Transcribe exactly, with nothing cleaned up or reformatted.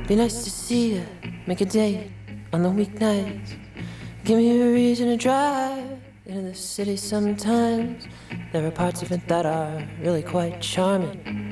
Be nice to see you, make a date on the weeknights. Give me a reason to drive into the city sometimes. There are parts of it that are really quite charming.